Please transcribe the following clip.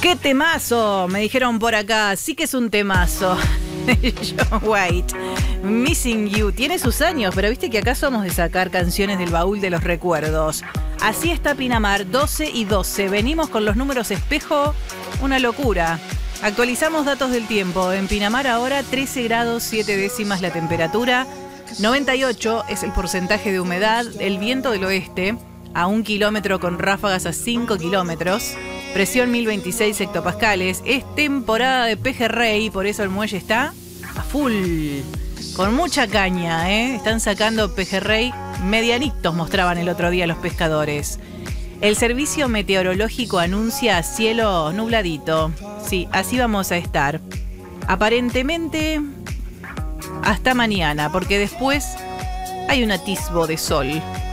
¡Qué temazo! Me dijeron por acá. Sí que es un temazo. John White, Missing You. Tiene sus años, pero viste que acá somos de sacar canciones del baúl de los recuerdos. Así está Pinamar, 12 y 12. Venimos con los números espejo. Una locura. Actualizamos datos del tiempo. En Pinamar ahora 13 grados 7 décimas la temperatura. 98 es el porcentaje de humedad. El viento del oeste a 1 kilómetro con ráfagas a 5 kilómetros. Presión 1026 hectopascales. Es temporada de pejerrey, por eso el muelle está a full. Con mucha caña, ¿eh? Están sacando pejerrey medianitos, mostraban el otro día los pescadores. El servicio meteorológico anuncia cielo nubladito. Sí, así vamos a estar. Aparentemente hasta mañana, porque después hay un atisbo de sol.